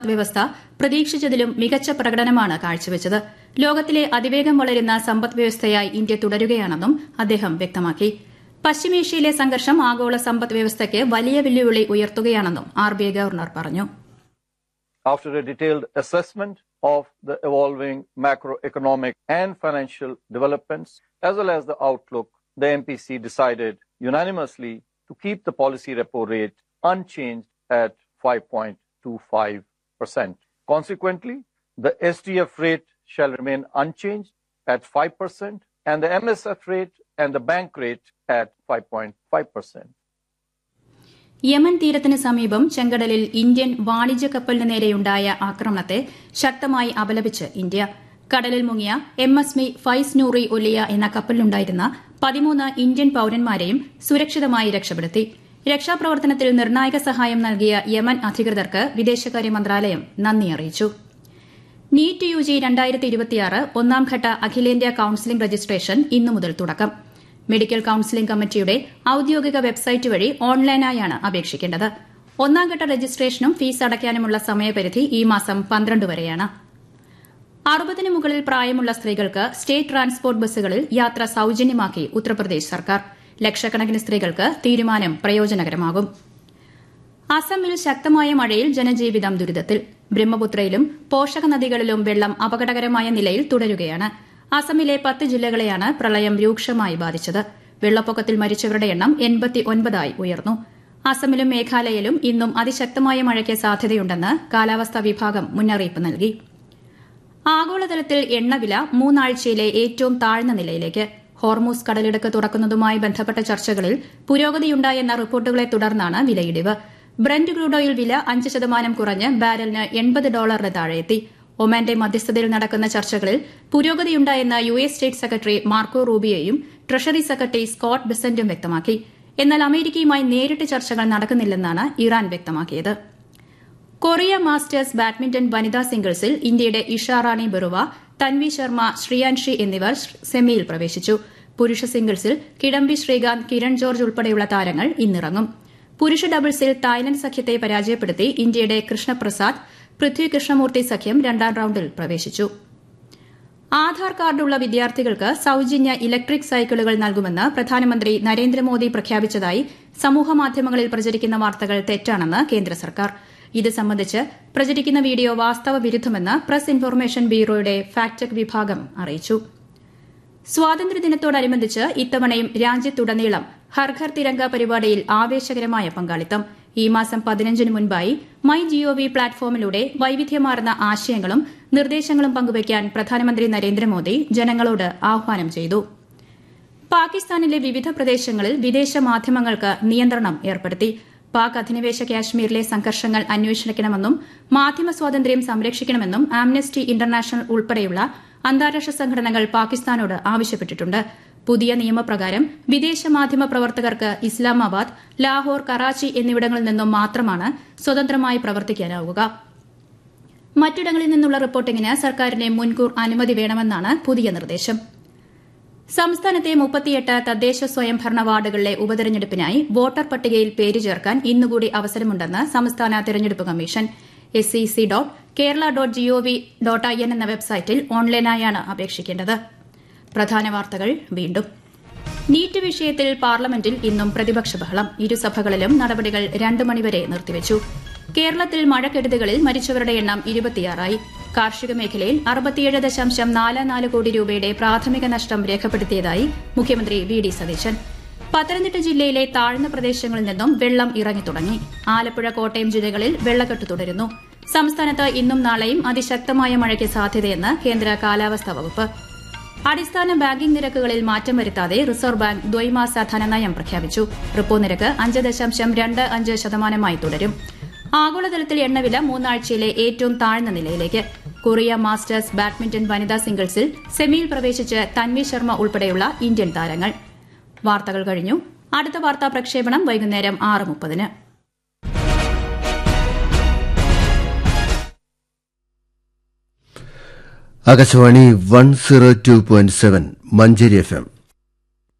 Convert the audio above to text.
വ്യവസ്ഥ പ്രതീക്ഷിച്ചതിലും മികച്ച പ്രകടനമാണ് കാഴ്ചവെച്ചത്. ലോകത്തിലെ അതിവേഗം വളരുന്ന സമ്പദ് വ്യവസ്ഥയായി ഇന്ത്യ തുടരുകയാണെന്നും അദ്ദേഹം വ്യക്തമാക്കി. പശ്ചിമേഷ്യയിലെ സംഘർഷം ആഗോള സമ്പദ് വ്യവസ്ഥയ്ക്ക് വലിയ വെല്ലുവിളി ഉയർത്തുകയാണെന്നും RBI ഗവർണർ പറഞ്ഞു. After a detailed assessment of the evolving macroeconomic and financial developments, as well as the outlook, the MPC decided unanimously to keep the policy repo rate unchanged at 5.25%. Consequently, the SDF rate shall remain unchanged at 5% and the MSF rate and the bank rate at 5.5%. Yemen തീരത്തിന് സമീപം ചെങ്കടലിൽ Indian വാണിജ്യ കപ്പലിന് നേരെയുണ്ടായ ആക്രമണത്തെ ശക്തമായി അപലപിച്ച് India. കടലിൽ മുങ്ങിയ MS Faiz Noori Olya എന്ന കപ്പലിലുണ്ടായിരുന്ന 13 ഇന്ത്യൻ പൌരന്മാരെയും സുരക്ഷിതമായി രക്ഷപ്പെടുത്തി. രക്ഷാപ്രവർത്തനത്തിൽ നിർണായക സഹായം നൽകിയ യമൻ അധികൃതർക്ക് വിദേശകാര്യ മന്ത്രാലയം നന്ദി അറിയിച്ചു. നീറ്റ് UG 2026 ഒന്നാംഘട്ട അഖിലേന്ത്യാ കൌൺസിലിംഗ് രജിസ്ട്രേഷൻ ഇന്നു മുതൽ തുടക്കം. മെഡിക്കൽ കൌൺസിലിംഗ് കമ്മിറ്റിയുടെ ഔദ്യോഗിക വെബ്സൈറ്റ് വഴി ഓൺലൈനായാണ് അപേക്ഷിക്കേണ്ടത്. ഒന്നാംഘട്ട രജിസ്ട്രേഷനും ഫീസ് അടയ്ക്കാനുമുള്ള സമയപരിധി ഈ മാസം 12 വരെയാണ്. 60-ന് മുകളിൽ പ്രായമുള്ള സ്ത്രീകൾക്ക് സ്റ്റേറ്റ് ട്രാൻസ്പോർട്ട് ബസ്സുകളിൽ യാത്ര സൌജന്യമാക്കി ഉത്തർപ്രദേശ് സർക്കാർ. ലക്ഷക്കണക്കിന് സ്ത്രീകൾക്ക് തീരുമാനം പ്രയോജനകരമാകും. അസമിൽ ശക്തമായ മഴയിൽ ജനജീവിതം ദുരിതത്തിൽ. ബ്രഹ്മപുത്രയിലും പോഷക നദികളിലും വെള്ളം അപകടകരമായ നിലയിൽ തുടരുകയാണ്. അസമിലെ 10 ജില്ലകളെയാണ് പ്രളയം രൂക്ഷമായി ബാധിച്ചത്. വെള്ളപ്പൊക്കത്തിൽ മരിച്ചവരുടെ എണ്ണം 89 ഉയർന്നു. അസമിലും മേഘാലയയിലും ഇന്നും അതിശക്തമായ മഴയ്ക്ക് സാധ്യതയുണ്ടെന്ന് കാലാവസ്ഥാ വിഭാഗം മുന്നറിയിപ്പ് നൽകി. ആഗോളതലത്തിൽ എണ്ണവില 3 ആഴ്ചയിലെ ഏറ്റവും താഴ്ന്ന നിലയിലേക്ക്. ഹോർമൂസ് കടലിടുക്ക് തുറക്കുന്നതുമായി ബന്ധപ്പെട്ട ചർച്ചകളിൽ പുരോഗതിയുണ്ടായെന്ന റിപ്പോർട്ടുകളെ തുടർന്നാണ് വിലയിടിവ്. ബ്രന്റ് ക്രൂഡ് ഓയിൽ വില 5% കുറഞ്ഞ് ബാരലിന് $80 താഴെയെത്തി. ഒമാന്റെ മധ്യസ്ഥതയിൽ നടക്കുന്ന ചർച്ചകളിൽ പുരോഗതിയുണ്ടായെന്ന് US state secretary Marco റൂബിയോയും treasury secretary Scott ബെസന്റും വ്യക്തമാക്കി. എന്നാൽ അമേരിക്കയുമായി നേരിട്ട് ചർച്ചകൾ നടക്കുന്നില്ലെന്നാണ് ഇറാൻ വ്യക്തമാക്കിയത്. കൊറിയ മാസ്റ്റേഴ്സ് ബാഡ്മിന്റൺ വനിതാ സിംഗിൾസിൽ ഇന്ത്യയുടെ ഇഷ റാണി ബറുവ, തൻവി ശർമ്മ, ശ്രിയാൻഷി എന്നിവർ സെമിയിൽ പ്രവേശിച്ചു. പുരുഷ സിംഗിൾസിൽ കിഡംബി ശ്രീകാന്ത്, കിരൺ ജോർജ് ഉൾപ്പെടെയുള്ള താരങ്ങൾ ഇന്നിറങ്ങും. പുരുഷ ഡബിൾസിൽ തായ്ലൻഡ് സഖ്യത്തെ പരാജയപ്പെടുത്തി ഇന്ത്യയുടെ കൃഷ്ണപ്രസാദ്, പൃഥ്വി കൃഷ്ണമൂർത്തി സഖ്യം 2ാം റൌണ്ടിൽ പ്രവേശിച്ചു. ആധാർ കാർഡുള്ള വിദ്യാർത്ഥികൾക്ക് സൌജന്യ ഇലക്ട്രിക് സൈക്കിളുകൾ നൽകുമെന്ന് പ്രധാനമന്ത്രി നരേന്ദ്രമോദി പ്രഖ്യാപിച്ചതായി സമൂഹമാധ്യമങ്ങളിൽ പ്രചരിക്കുന്ന വാർത്തകൾ തെറ്റാണെന്ന് കേന്ദ്ര സർക്കാർ. ഇത് സംബന്ധിച്ച് പ്രചരിക്കുന്ന video വാസ്തവ വിരുദ്ധമെന്ന് press information ബ്യൂറോയുടെ fact check വിഭാഗം അറിയിച്ചു. സ്വാതന്ത്ര്യദിനത്തോടനുബന്ധിച്ച് ഇത്തവണയും രാജ്യത്തുടനീളം ഹർ ഘർ തിരംഗ പരിപാടിയിൽ ആവേശകരമായ പങ്കാളിത്തം. ഈ മാസം 15-ന് മുൻപായി MyGov പ്ലാറ്റ്ഫോമിലൂടെ വൈവിധ്യമാർന്ന ആശയങ്ങളും നിർദ്ദേശങ്ങളും പങ്കുവയ്ക്കാൻ പ്രധാനമന്ത്രി നരേന്ദ്രമോദി ജനങ്ങളോട് ആഹ്വാനം ചെയ്തു. പാകിസ്ഥാനിലെ വിവിധ പ്രദേശങ്ങളിൽ വിദേശ മാധ്യമങ്ങൾക്ക് നിയന്ത്രണം ഏർപ്പെടുത്തി. പാക് അധിനിവേശ കാശ്മീരിലെ സംഘർഷങ്ങൾ അന്വേഷിക്കണമെന്നും മാധ്യമ സ്വാതന്ത്ര്യം സംരക്ഷിക്കണമെന്നും ആംനസ്റ്റി ഇന്റർനാഷണൽ ഉൾപ്പെടെയുള്ള അന്താരാഷ്ട്ര സംഘടനകൾ പാകിസ്ഥാനോട് ആവശ്യപ്പെട്ടിട്ടുണ്ട്. പുതിയ നിയമപ്രകാരം വിദേശ മാധ്യമ പ്രവർത്തകർക്ക് ഇസ്ലാമാബാദ്, ലാഹോർ, കറാച്ചി എന്നിവിടങ്ങളിൽ നിന്നും മാത്രമാണ് സ്വതന്ത്രമായി പ്രവർത്തിക്കാനാവുക. മറ്റിടങ്ങളിൽ നിന്നുള്ള റിപ്പോർട്ടിംഗിന് സർക്കാരിന് മുൻകൂർ അനുമതി വേണമെന്നാണ് പുതിയ നിർദ്ദേശം. സംസ്ഥാനത്തെ 38 തദ്ദേശ സ്വയംഭരണ വാർഡുകളിലെ ഉപതെരഞ്ഞെടുപ്പിനായി വോട്ടർ പട്ടികയിൽ പേര് ചേർക്കാൻ ഇന്നുകൂടി അവസരമുണ്ടെന്ന് സംസ്ഥാന തെരഞ്ഞെടുപ്പ് കമ്മീഷൻ. sec.kerala.gov.in എന്ന വെബ്സൈറ്റിൽ ഓൺലൈനായാണ് അപേക്ഷിക്കേണ്ടത്. പ്രധാന വാർത്തകൾ വീണ്ടും. നീറ്റ് വിഷയത്തിൽ പാർലമെന്റിൽ ഇന്നും പ്രതിപക്ഷ ബഹളം. ഇരുസഭകളിലും നടപടികൾ 2 മണിവരെ നിർത്തിവച്ചു. കേരളത്തിൽ മഴക്കെടുതികളിൽ മരിച്ചവരുടെ എണ്ണം 26ആയി. കാർഷിക മേഖലയിൽ 67.44 കോടി രൂപയുടെ പ്രാഥമിക നഷ്ടം രേഖപ്പെടുത്തിയതായി മുഖ്യമന്ത്രി VD സതീശൻ. പത്തനംതിട്ട ജില്ലയിലെ താഴ്ന്ന പ്രദേശങ്ങളിൽ നിന്നും വെള്ളം ഇറങ്ങിത്തുടങ്ങി. ആലപ്പുഴ, കോട്ടയം ജില്ലകളിൽ വെള്ളക്കെട്ട് തുടരുന്നു. സംസ്ഥാനത്ത് ഇന്നും നാളെയും അതിശക്തമായ മഴയ്ക്ക് സാധ്യതയെന്ന് കേന്ദ്ര കാലാവസ്ഥാ വകുപ്പ്. അടിസ്ഥാന ബാങ്കിംഗ് നിരക്കുകളിൽ മാറ്റം വരുത്താതെ റിസർവ് ബാങ്ക് ദ്വൈമാസ ധനനയം പ്രഖ്യാപിച്ചു. റിപ്പോ നിരക്ക് 5.25% തുടരും. ആഗോളതലത്തിൽ എണ്ണവില 3 ആഴ്ചയിലെ ഏറ്റവും താഴ്ന്ന നിലയിലേക്ക്. കൊറിയ മാസ്റ്റേഴ്സ് ബാഡ്മിന്റൺ വനിതാ സിംഗിൾസിൽ സെമിയിൽ പ്രവേശിച്ച് തൻവി ശർമ്മ ഉൾപ്പെടെയുള്ള ഇന്ത്യൻ താരങ്ങൾ. വാർത്തകൾ കഴിഞ്ഞു. അടുത്ത വാർത്താ പ്രക്ഷേപണം വൈകുന്നേരം 6:30-ന്. ആകാശവാണി 102.7 മഞ്ചേരി FM.